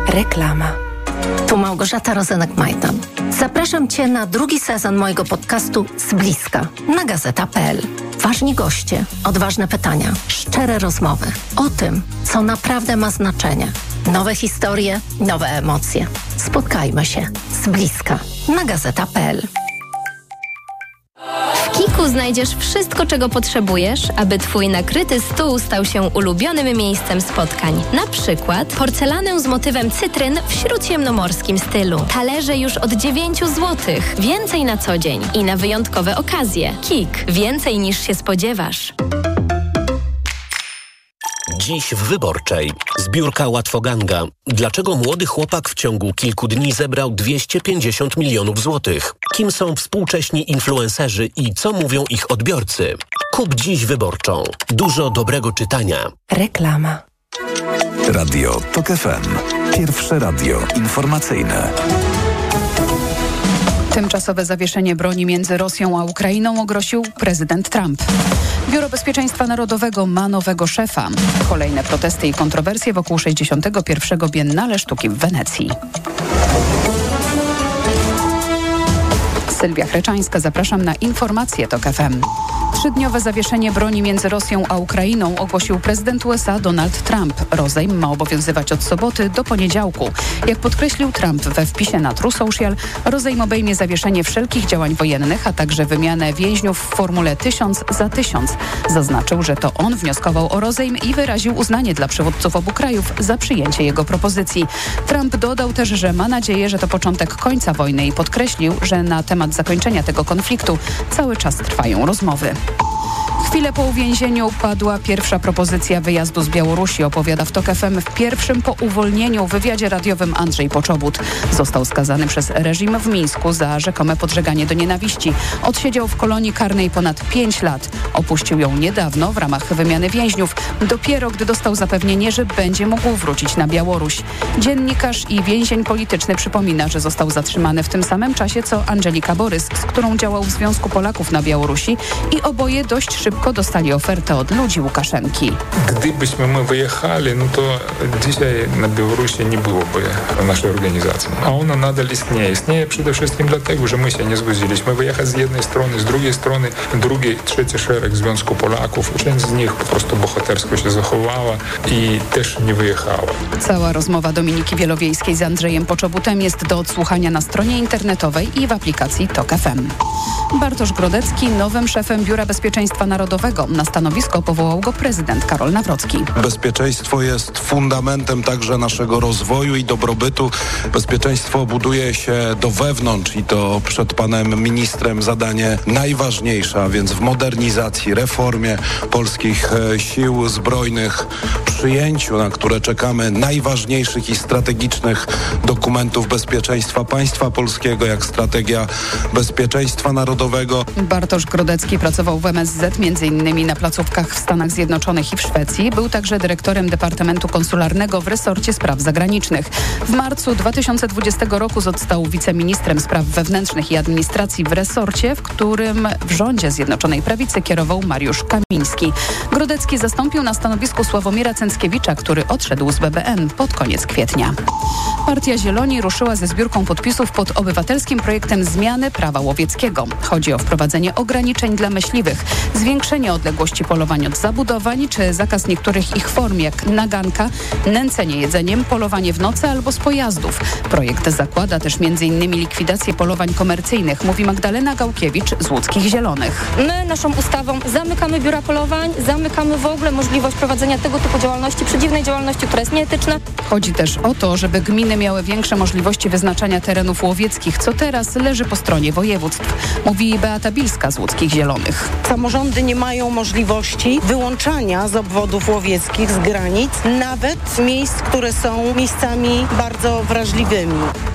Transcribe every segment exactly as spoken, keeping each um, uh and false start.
Reklama. Tu Małgorzata Rozenek-Majdan. Zapraszam Cię na drugi sezon mojego podcastu Z bliska na gazeta kropka pe el. Ważni goście, odważne pytania, szczere rozmowy o tym, co naprawdę ma znaczenie. Nowe historie, nowe emocje. Spotkajmy się z bliska na gazeta kropka pe el. W Kiku znajdziesz wszystko, czego potrzebujesz, aby Twój nakryty stół stał się ulubionym miejscem spotkań. Na przykład porcelanę z motywem cytryn w śródziemnomorskim stylu. Talerze już od dziewięć złotych. Więcej na co dzień i na wyjątkowe okazje. Kik. Więcej niż się spodziewasz. Dziś w Wyborczej. Zbiórka Łatwoganga. Dlaczego młody chłopak w ciągu kilku dni zebrał dwieście pięćdziesiąt milionów złotych? Kim są współcześni influencerzy i co mówią ich odbiorcy? Kup dziś Wyborczą. Dużo dobrego czytania. Reklama. Radio Tok F M. Pierwsze radio informacyjne. Tymczasowe zawieszenie broni między Rosją a Ukrainą ogłosił prezydent Trump. Biuro Bezpieczeństwa Narodowego ma nowego szefa. Kolejne protesty i kontrowersje wokół sześćdziesiątego pierwszego Biennale Sztuki w Wenecji. Sylwia Chreczańska, zapraszam na informacje Tok F M. Trzydniowe zawieszenie broni między Rosją a Ukrainą ogłosił prezydent U S A Donald Trump. Rozejm ma obowiązywać od soboty do poniedziałku. Jak podkreślił Trump we wpisie na True Social, rozejm obejmie zawieszenie wszelkich działań wojennych, a także wymianę więźniów w formule tysiąc za tysiąc. Zaznaczył, że to on wnioskował o rozejm i wyraził uznanie dla przywódców obu krajów za przyjęcie jego propozycji. Trump dodał też, że ma nadzieję, że to początek końca wojny i podkreślił, że na temat zakończenia tego konfliktu cały czas trwają rozmowy. Chwilę po uwięzieniu padła pierwsza propozycja wyjazdu z Białorusi, opowiada w Tok F M w pierwszym po uwolnieniu wywiadzie radiowym Andrzej Poczobut. Został skazany przez reżim w Mińsku za rzekome podżeganie do nienawiści. Odsiedział w kolonii karnej ponad pięć lat. Opuścił ją niedawno w ramach wymiany więźniów, dopiero gdy dostał zapewnienie, że będzie mógł wrócić na Białoruś. Dziennikarz i więzień polityczny przypomina, że został zatrzymany w tym samym czasie co Angelika Borys, z którą działał w Związku Polaków na Białorusi i oboje dość szybko dostali ofertę od ludzi Łukaszenki. Gdybyśmy my wyjechali, no to dzisiaj na Białorusi nie byłoby naszej organizacji. A ona nadal istnieje. Istnieje przede wszystkim dlatego, że my się nie zgodziliśmy wyjechać z jednej strony, z drugiej strony drugi, trzeci szereg Związku Polaków. Część z nich po prostu bohatersko się zachowała i też nie wyjechała. Cała rozmowa Dominiki Wielowiejskiej z Andrzejem Poczobutem jest do odsłuchania na stronie internetowej i w aplikacji Tok F M. Bartosz Grodecki nowym szefem Biura Bezpieczeństwa Narodowego. Na stanowisko powołał go prezydent Karol Nawrocki. Bezpieczeństwo jest fundamentem także naszego rozwoju i dobrobytu. Bezpieczeństwo buduje się do wewnątrz i to przed panem ministrem zadanie najważniejsze, a więc w modernizacji, reformie polskich sił zbrojnych, przyjęciu, na które czekamy, najważniejszych i strategicznych dokumentów bezpieczeństwa państwa polskiego, jak strategia bezpieczeństwa narodowego. Bartosz Grodecki pracował w M S Z między innymi na placówkach w Stanach Zjednoczonych i w Szwecji. Był także dyrektorem Departamentu Konsularnego w resorcie spraw zagranicznych. W marcu dwa tysiące dwudziestego roku został wiceministrem spraw wewnętrznych i administracji w resorcie, w którym w rządzie Zjednoczonej Prawicy kierował Mariusz Kamiński. Grodecki zastąpił na stanowisku Sławomira Cęckiewicza, który odszedł z B B N pod koniec kwietnia. Partia Zieloni ruszyła ze zbiórką podpisów pod obywatelskim projektem zmiany prawa łowieckiego. Chodzi o wprowadzenie ograniczeń dla myśliwych, zwiększenie odległości polowań od zabudowań czy zakaz niektórych ich form jak naganka, nęcenie jedzeniem, polowanie w nocy albo z pojazdów. Projekt zakłada też między innymi likwidację polowań komercyjnych, mówi Magdalena Gałkiewicz z Łódzkich Zielonych. My naszą ustawą zamykamy biura polowań, zamykamy w ogóle możliwość prowadzenia tego typu działalności, przedziwnej działalności, która jest nieetyczna. Chodzi też o to, żeby gminy miały większe możliwości wyznaczania terenów łowieckich, co teraz leży po stronie województw, mówi Beata Bilska z Łódzkich Zielonych. Samorządy nie mają możliwości wyłączania z obwodów łowieckich, z granic, nawet miejsc, które są miejscami bardzo wrażliwymi.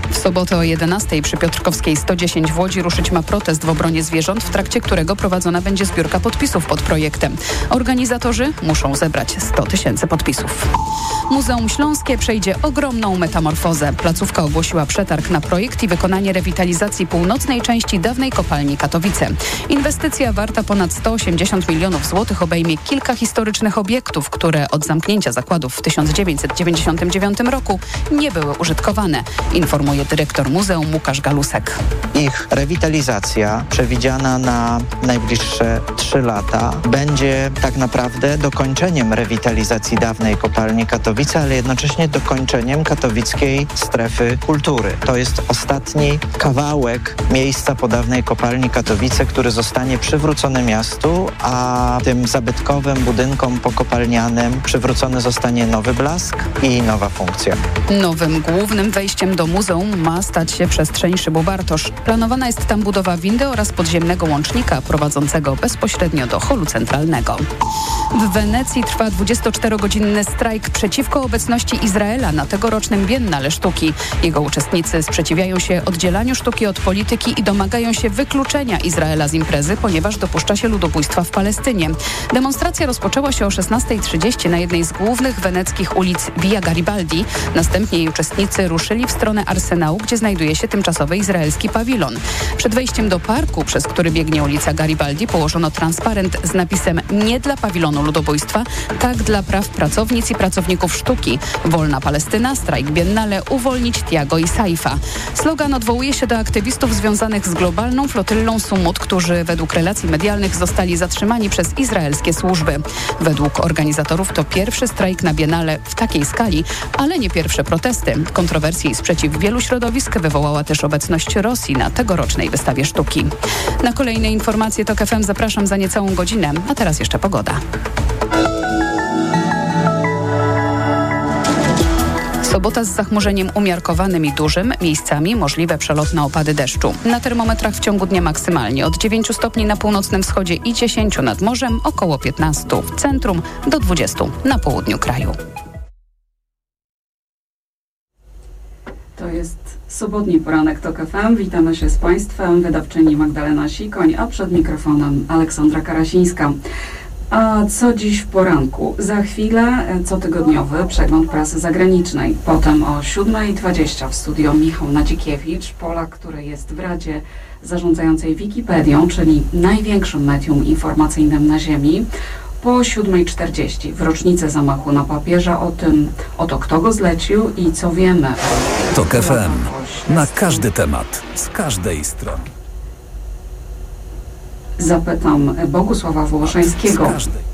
W sobotę o jedenastej przy Piotrkowskiej sto dziesięć w Łodzi ruszyć ma protest w obronie zwierząt, w trakcie którego prowadzona będzie zbiórka podpisów pod projektem. Organizatorzy muszą zebrać sto tysięcy podpisów. Muzeum Śląskie przejdzie ogromną metamorfozę. Placówka ogłosiła przetarg na projekt i wykonanie rewitalizacji północnej części dawnej kopalni Katowice. Inwestycja warta ponad sto osiemdziesiąt milionów złotych obejmie kilka historycznych obiektów, które od zamknięcia zakładów w tysiąc dziewięćset dziewięćdziesiątym dziewiątym roku nie były użytkowane, informuje dyrektor muzeum Łukasz Galusek. Ich rewitalizacja przewidziana na najbliższe trzy lata będzie tak naprawdę dokończeniem rewitalizacji dawnej kopalni Katowice, ale jednocześnie dokończeniem katowickiej strefy kultury. To jest ostatni kawałek miejsca po dawnej kopalni Katowice, który zostanie przywrócony miastu, a tym zabytkowym budynkom pokopalnianym przywrócony zostanie nowy blask i nowa funkcja. Nowym głównym wejściem do muzeum ma stać się przestrzeń Szybu Bartosz. Planowana jest tam budowa windy oraz podziemnego łącznika prowadzącego bezpośrednio do holu centralnego. W Wenecji trwa dwudziestoczterogodzinny strajk przeciwko obecności Izraela na tegorocznym Biennale Sztuki. Jego uczestnicy sprzeciwiają się oddzielaniu sztuki od polityki i domagają się wykluczenia Izraela z imprezy, ponieważ dopuszcza się ludobójstwa w Palestynie. Demonstracja rozpoczęła się o szesnastej trzydzieści na jednej z głównych weneckich ulic Via Garibaldi. Następnie jej uczestnicy ruszyli w stronę Arsenału, gdzie znajduje się tymczasowy izraelski pawilon. Przed wejściem do parku, przez który biegnie ulica Garibaldi, położono transparent z napisem „Nie dla pawilonu ludobójstwa, tak dla praw pracownic i pracowników sztuki. Wolna Palestyna, strajk Biennale, uwolnić Tiago i Saifa”. Slogan odwołuje się do aktywistów związanych z globalną flotyllą Sumut, którzy według relacji medialnych zostali zatrzymani przez izraelskie służby. Według organizatorów to pierwszy strajk na Biennale w takiej skali, ale nie pierwsze protesty. Kontrowersje i sprzeciw wielu środowisk wywołała też obecność Rosji na tegorocznej wystawie sztuki. Na kolejne informacje TOK F M zapraszam za niecałą godzinę, a teraz jeszcze pogoda. Sobota z zachmurzeniem umiarkowanym i dużym, miejscami możliwe przelotne opady deszczu. Na termometrach w ciągu dnia maksymalnie od dziewięciu stopni na północnym wschodzie i dziesięciu nad morzem, około piętnastu w centrum do dwudziestu na południu kraju. To jest sobotni poranek TOK F M. Witamy się z Państwem. Wydawczyni Magdalena Sikoń, a przed mikrofonem Aleksandra Karasińska. A co dziś w poranku? Za chwilę cotygodniowy przegląd prasy zagranicznej. Potem o siódmej dwadzieścia w studio Michał Nadzikiewicz, Polak, który jest w Radzie Zarządzającej Wikipedią, czyli największym medium informacyjnym na Ziemi. Po siódmej czterdzieści w rocznicę zamachu na papieża o tym, oto kto go zlecił i co wiemy o... TOK F M. Na każdy temat, z każdej strony. Zapytam Bogusława Wołoszańskiego.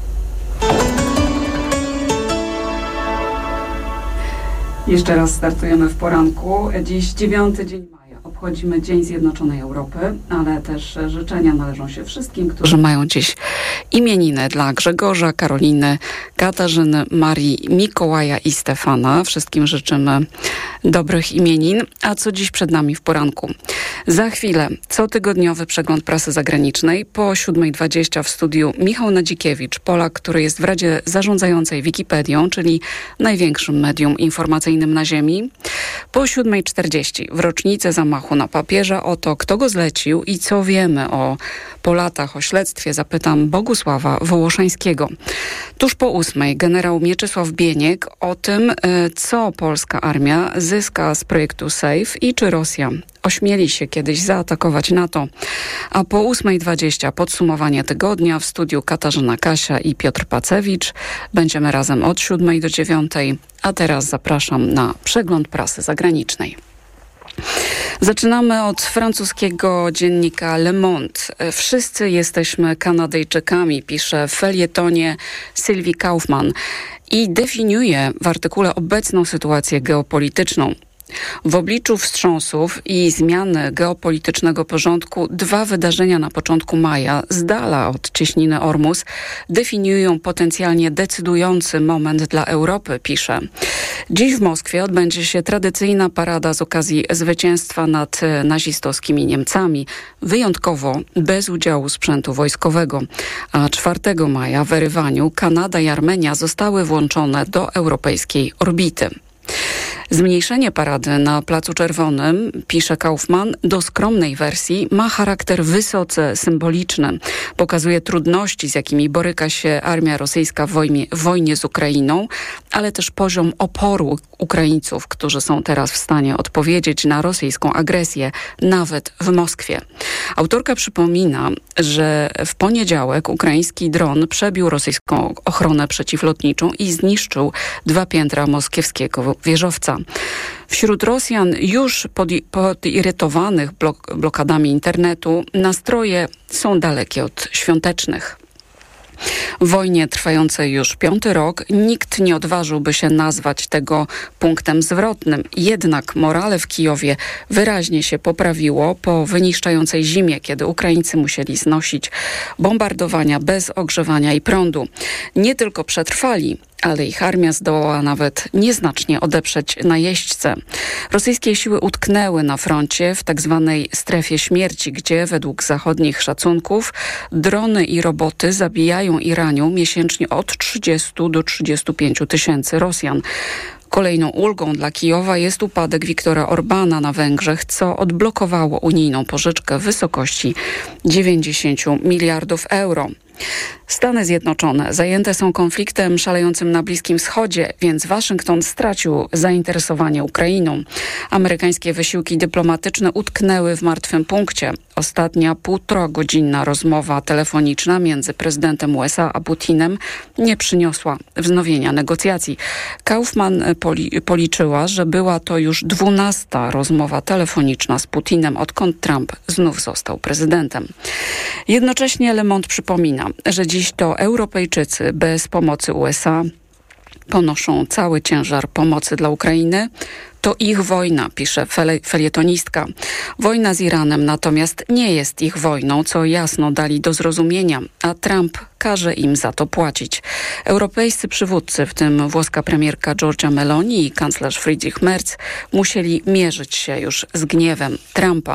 Jeszcze raz startujemy w poranku. Dziś dziewiąty dzień maja. Obchodzimy Dzień Zjednoczonej Europy, ale też życzenia należą się wszystkim, którzy mają dziś imieniny, dla Grzegorza, Karoliny, Katarzyny, Marii, Mikołaja i Stefana. Wszystkim życzymy dobrych imienin. A co dziś przed nami w poranku? Za chwilę cotygodniowy przegląd prasy zagranicznej. Po siódmej dwadzieścia w studiu Michał Nadzikiewicz, Polak, który jest w Radzie Zarządzającej Wikipedią, czyli największym medium informacyjnym na Ziemi. Po siódmej czterdzieści w rocznicę zamachu na papieża o to, kto go zlecił i co wiemy o po latach o śledztwie, zapytam Bogusława Wołoszańskiego. Tuż po ósmej generał Mieczysław Bieniek o tym, co polska armia zyska z projektu SAFE i czy Rosja ośmieli się kiedyś zaatakować NATO. A po ósmej dwadzieścia podsumowanie tygodnia w studiu Katarzyna Kasia i Piotr Pacewicz. Będziemy razem od siódmej do dziewiątej, a teraz zapraszam na przegląd prasy zagranicznej. Zaczynamy od francuskiego dziennika Le Monde. Wszyscy jesteśmy Kanadyjczykami, pisze w felietonie Sylwii Kaufman i definiuje w artykule obecną sytuację geopolityczną. W obliczu wstrząsów i zmiany geopolitycznego porządku dwa wydarzenia na początku maja z dala od cieśniny Ormus definiują potencjalnie decydujący moment dla Europy, pisze. Dziś w Moskwie odbędzie się tradycyjna parada z okazji zwycięstwa nad nazistowskimi Niemcami, wyjątkowo bez udziału sprzętu wojskowego. A czwartego maja w Erywaniu Kanada i Armenia zostały włączone do europejskiej orbity. Zmniejszenie parady na Placu Czerwonym, pisze Kaufman, do skromnej wersji ma charakter wysoce symboliczny. Pokazuje trudności, z jakimi boryka się armia rosyjska w wojnie, w wojnie z Ukrainą, ale też poziom oporu Ukraińców, którzy są teraz w stanie odpowiedzieć na rosyjską agresję, nawet w Moskwie. Autorka przypomina, że w poniedziałek ukraiński dron przebił rosyjską ochronę przeciwlotniczą i zniszczył dwa piętra moskiewskiego wieżowca. Wśród Rosjan już podi- podirytowanych blok- blokadami internetu nastroje są dalekie od świątecznych. W wojnie trwającej już piąty rok nikt nie odważyłby się nazwać tego punktem zwrotnym. Jednak morale w Kijowie wyraźnie się poprawiło po wyniszczającej zimie, kiedy Ukraińcy musieli znosić bombardowania bez ogrzewania i prądu. Nie tylko przetrwali, ale ich armia zdołała nawet nieznacznie odeprzeć najeźdźcę. Rosyjskie siły utknęły na froncie w tak zwanej strefie śmierci, gdzie według zachodnich szacunków drony i roboty zabijają i ranią miesięcznie od trzydziestu do trzydziestu pięciu tysięcy Rosjan. Kolejną ulgą dla Kijowa jest upadek Viktora Orbana na Węgrzech, co odblokowało unijną pożyczkę w wysokości dziewięćdziesięciu miliardów euro. Stany Zjednoczone zajęte są konfliktem szalejącym na Bliskim Wschodzie, więc Waszyngton stracił zainteresowanie Ukrainą. Amerykańskie wysiłki dyplomatyczne utknęły w martwym punkcie. Ostatnia półtoragodzinna rozmowa telefoniczna między prezydentem U S A a Putinem nie przyniosła wznowienia negocjacji. Kaufman poli- policzyła, że była to już dwunasta rozmowa telefoniczna z Putinem, odkąd Trump znów został prezydentem. Jednocześnie Le Monde przypomina, że dziś to Europejczycy bez pomocy U S A ponoszą cały ciężar pomocy dla Ukrainy. To ich wojna, pisze felietonistka. Wojna z Iranem natomiast nie jest ich wojną, co jasno dali do zrozumienia, a Trump każe im za to płacić. Europejscy przywódcy, w tym włoska premierka Giorgia Meloni i kanclerz Friedrich Merz, musieli mierzyć się już z gniewem Trumpa.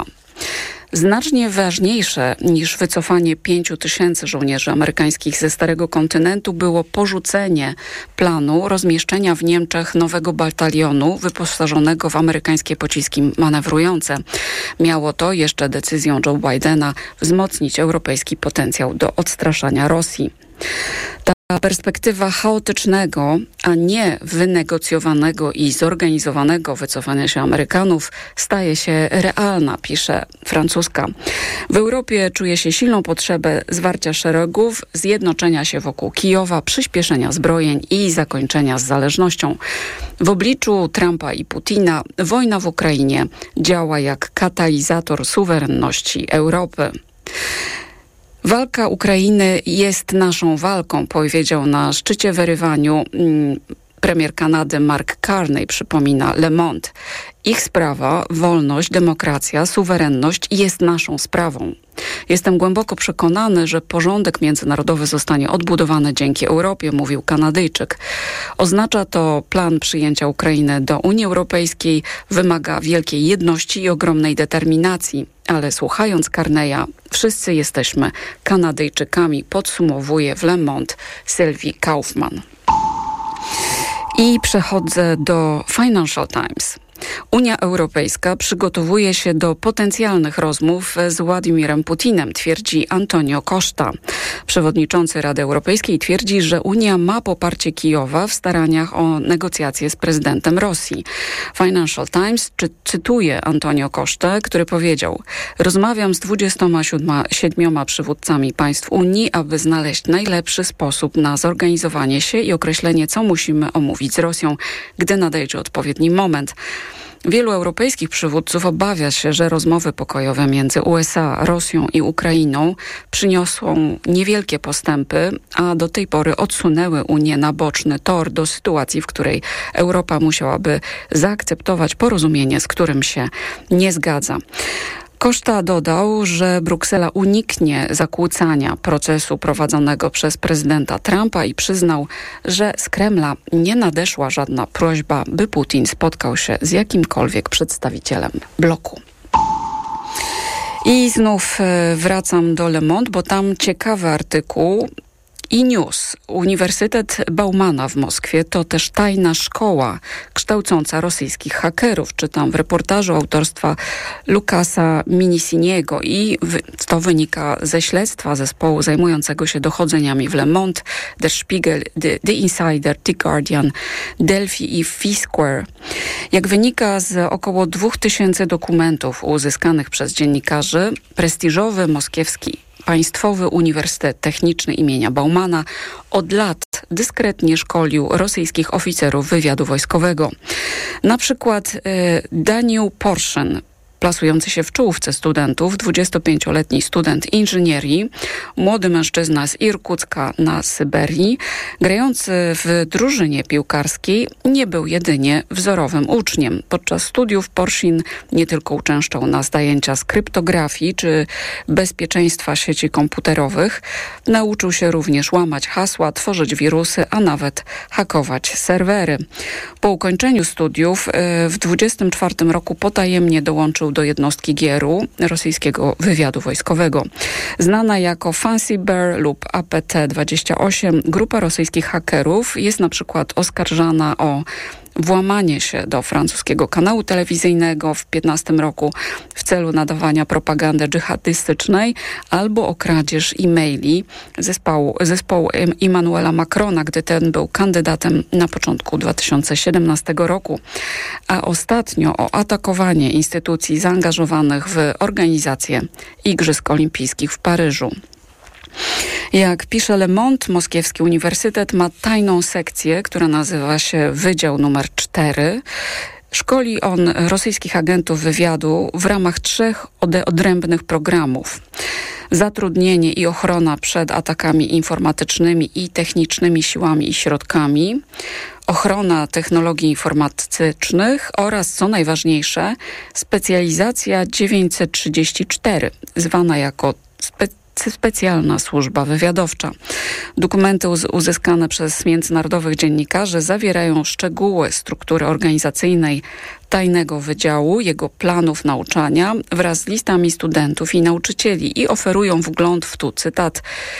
Znacznie ważniejsze niż wycofanie pięciu tysięcy żołnierzy amerykańskich ze Starego Kontynentu było porzucenie planu rozmieszczenia w Niemczech nowego batalionu wyposażonego w amerykańskie pociski manewrujące. Miało to jeszcze decyzją Joe Bidena wzmocnić europejski potencjał do odstraszania Rosji. Ta perspektywa chaotycznego, a nie wynegocjowanego i zorganizowanego wycofania się Amerykanów staje się realna, pisze francuska. W Europie czuje się silną potrzebę zwarcia szeregów, zjednoczenia się wokół Kijowa, przyspieszenia zbrojeń i zakończenia z zależnością. W obliczu Trumpa i Putina wojna w Ukrainie działa jak katalizator suwerenności Europy. Walka Ukrainy jest naszą walką, powiedział na szczycie w Erywaniu mm, premier Kanady Mark Carney, przypomina Le Monde. Ich sprawa, wolność, demokracja, suwerenność jest naszą sprawą. Jestem głęboko przekonany, że porządek międzynarodowy zostanie odbudowany dzięki Europie, mówił Kanadyjczyk. Oznacza to plan przyjęcia Ukrainy do Unii Europejskiej, wymaga wielkiej jedności i ogromnej determinacji. Ale słuchając Carneya, wszyscy jesteśmy Kanadyjczykami, podsumowuje w Le Monde Sylwii Kaufman. I przechodzę do Financial Times. Unia Europejska przygotowuje się do potencjalnych rozmów z Władimirem Putinem, twierdzi Antonio Costa. Przewodniczący Rady Europejskiej twierdzi, że Unia ma poparcie Kijowa w staraniach o negocjacje z prezydentem Rosji. Financial Times czy, cytuje Antonio Costę, który powiedział: rozmawiam z dwudziestoma siedmioma przywódcami państw Unii, aby znaleźć najlepszy sposób na zorganizowanie się i określenie, co musimy omówić z Rosją, gdy nadejdzie odpowiedni moment. Wielu europejskich przywódców obawia się, że rozmowy pokojowe między U S A, Rosją i Ukrainą przyniosą niewielkie postępy, a do tej pory odsunęły Unię na boczny tor do sytuacji, w której Europa musiałaby zaakceptować porozumienie, z którym się nie zgadza. Costa dodał, że Bruksela uniknie zakłócania procesu prowadzonego przez prezydenta Trumpa i przyznał, że z Kremla nie nadeszła żadna prośba, by Putin spotkał się z jakimkolwiek przedstawicielem bloku. I znów wracam do Le Monde, bo tam ciekawy artykuł. I News. Uniwersytet Baumana w Moskwie to też tajna szkoła kształcąca rosyjskich hakerów. Czytam w reportażu autorstwa Lukasa Minisiniego i to wynika ze śledztwa zespołu zajmującego się dochodzeniami w Le Monde, Der Spiegel, The, The Insider, The Guardian, Delphi i Foursquare. Jak wynika z około dwóch tysięcy dokumentów uzyskanych przez dziennikarzy, prestiżowy moskiewski Państwowy Uniwersytet Techniczny imienia Baumana od lat dyskretnie szkolił rosyjskich oficerów wywiadu wojskowego. Na przykład y, Daniel Porszyn, plasujący się w czołówce studentów, dwudziestopięcioletni student inżynierii, młody mężczyzna z Irkucka na Syberii, grający w drużynie piłkarskiej, nie był jedynie wzorowym uczniem. Podczas studiów Porszyn nie tylko uczęszczał na zajęcia z kryptografii czy bezpieczeństwa sieci komputerowych, nauczył się również łamać hasła, tworzyć wirusy, a nawet hakować serwery. Po ukończeniu studiów w dwudziestym czwartym roku potajemnie dołączył do jednostki Gieru, rosyjskiego wywiadu wojskowego. Znana jako Fancy Bear lub A P T dwadzieścia osiem, grupa rosyjskich hakerów jest na przykład oskarżana o włamanie się do francuskiego kanału telewizyjnego w piętnastym roku w celu nadawania propagandy dżihadystycznej albo o kradzież e-maili zespołu, zespołu Emmanuela Macrona, gdy ten był kandydatem na początku dwa tysiące siedemnastego roku, a ostatnio o atakowanie instytucji zaangażowanych w organizację Igrzysk Olimpijskich w Paryżu. Jak pisze Le Monde, moskiewski uniwersytet ma tajną sekcję, która nazywa się Wydział numer cztery. Szkoli on rosyjskich agentów wywiadu w ramach trzech odrębnych programów. Zatrudnienie i ochrona przed atakami informatycznymi i technicznymi siłami i środkami, ochrona technologii informatycznych oraz, co najważniejsze, specjalizacja dziewięćset trzydzieści cztery, zwana jako specjalizacja specjalna służba wywiadowcza. Dokumenty uz- uzyskane przez międzynarodowych dziennikarzy zawierają szczegóły struktury organizacyjnej tajnego wydziału, jego planów nauczania wraz z listami studentów i nauczycieli i oferują wgląd w, tu cytat,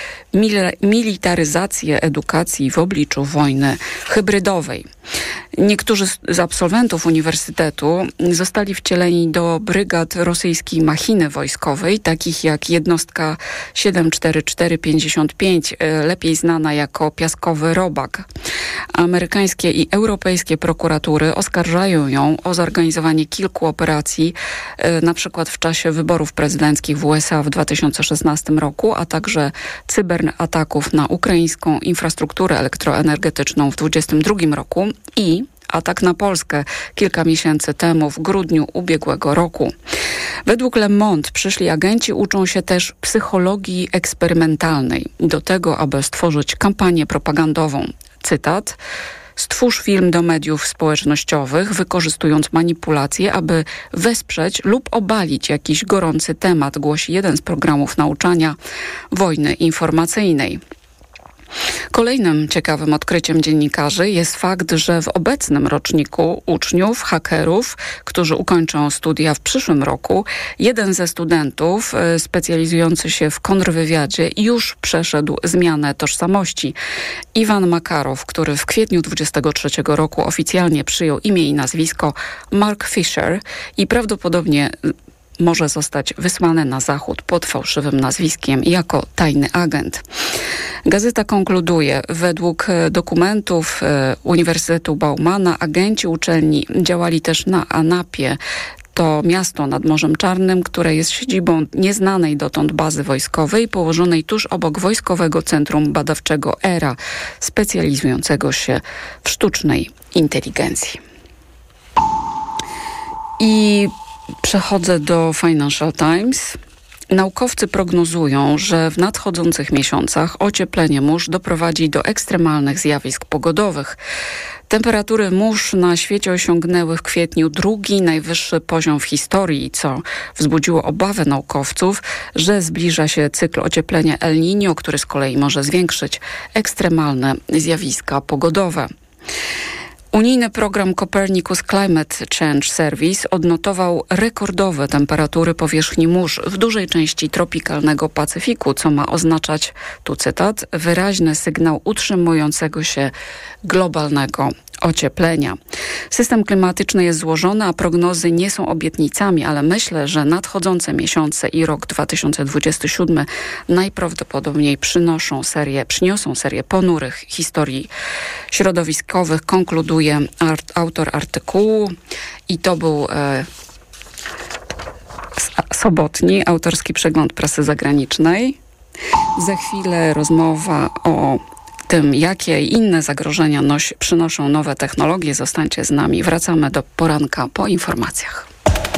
militaryzację edukacji w obliczu wojny hybrydowej. Niektórzy z absolwentów uniwersytetu zostali wcieleni do brygad rosyjskiej machiny wojskowej, takich jak jednostka siedem cztery cztery pięćdziesiąt pięć, lepiej znana jako Piaskowy Robak. Amerykańskie i europejskie prokuratury oskarżają ją o zorganizowanie kilku operacji, na przykład w czasie wyborów prezydenckich w U S A w dwa tysiące szesnastym roku, a także cyberataków na ukraińską infrastrukturę elektroenergetyczną w dwudziestym drugim roku i atak na Polskę kilka miesięcy temu w grudniu ubiegłego roku. Według Le Monde przyszli agenci uczą się też psychologii eksperymentalnej do tego, aby stworzyć kampanię propagandową. Cytat: stwórz film do mediów społecznościowych, wykorzystując manipulacje, aby wesprzeć lub obalić jakiś gorący temat, głosi jeden z programów nauczania wojny informacyjnej. Kolejnym ciekawym odkryciem dziennikarzy jest fakt, że w obecnym roczniku uczniów, hakerów, którzy ukończą studia w przyszłym roku, jeden ze studentów specjalizujący się w kontrwywiadzie już przeszedł zmianę tożsamości. Iwan Makarow, który w kwietniu dwudziestego trzeciego roku oficjalnie przyjął imię i nazwisko Mark Fisher i prawdopodobnie może zostać wysłany na zachód pod fałszywym nazwiskiem jako tajny agent. Gazeta konkluduje, według dokumentów Uniwersytetu Baumana agenci uczelni działali też na Anapie. To miasto nad Morzem Czarnym, które jest siedzibą nieznanej dotąd bazy wojskowej położonej tuż obok Wojskowego Centrum Badawczego E R A, specjalizującego się w sztucznej inteligencji. I przechodzę do Financial Times. Naukowcy prognozują, że w nadchodzących miesiącach ocieplenie mórz doprowadzi do ekstremalnych zjawisk pogodowych. Temperatury mórz na świecie osiągnęły w kwietniu drugi najwyższy poziom w historii, co wzbudziło obawę naukowców, że zbliża się cykl ocieplenia El Niño, który z kolei może zwiększyć ekstremalne zjawiska pogodowe. Unijny program Copernicus Climate Change Service odnotował rekordowe temperatury powierzchni mórz w dużej części tropikalnego Pacyfiku, co ma oznaczać, tu cytat, wyraźny sygnał utrzymującego się globalnego ocieplenia. System klimatyczny jest złożony, a prognozy nie są obietnicami, ale myślę, że nadchodzące miesiące i rok dwa tysiące dwudziesty siódmy najprawdopodobniej przynoszą serię, przyniosą serię ponurych historii środowiskowych, konkluduje art, autor artykułu i to był e, sobotni autorski przegląd prasy zagranicznej. Za chwilę rozmowa o tym, jakie inne zagrożenia noś, przynoszą nowe technologie. Zostańcie z nami. Wracamy do poranka po informacjach.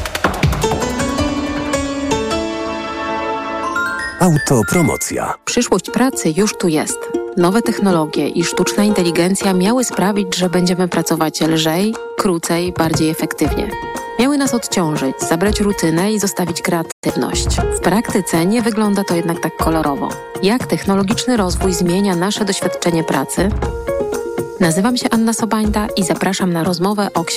Autopromocja. Przyszłość pracy już tu jest. Nowe technologie i sztuczna inteligencja miały sprawić, że będziemy pracować lżej, krócej, bardziej efektywnie. Miały nas odciążyć, zabrać rutynę i zostawić kreatywność. W praktyce nie wygląda to jednak tak kolorowo. Jak technologiczny rozwój zmienia nasze doświadczenie pracy? Nazywam się Anna Sobańda i zapraszam na rozmowę o książce